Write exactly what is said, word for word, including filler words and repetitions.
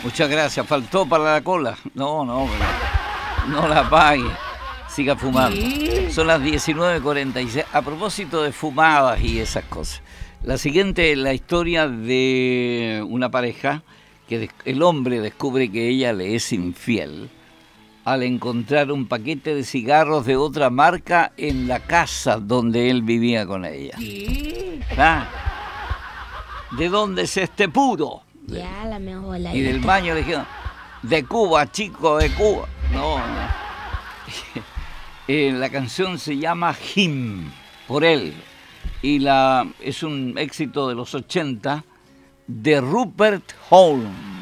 Muchas gracias. Faltó para la cola. No, no, no la pague. Siga fumando. Son las diecinueve cuarenta y seis. A propósito de fumadas y esas cosas. La siguiente es la historia de una pareja que el hombre descubre que ella le es infiel al encontrar un paquete de cigarros de otra marca en la casa donde él vivía con ella. ¿Ah? ¿De dónde es este puro? Ya, la mejor la Y del baño le dijeron, de Cuba, chico, de Cuba. No, no. eh, la canción se llama Him, por él. Y la, es un éxito de los ochenta de Rupert Holmes.